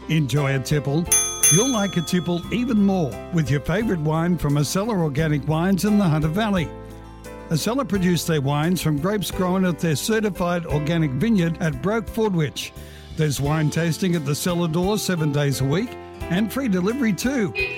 Enjoy a tipple. You'll like a tipple even more with your favourite wine from Acela Organic Wines in the Hunter Valley. Acela produce their wines from grapes grown at their certified organic vineyard at Broke Fordwich. There's wine tasting at the cellar door 7 days a week and free delivery too.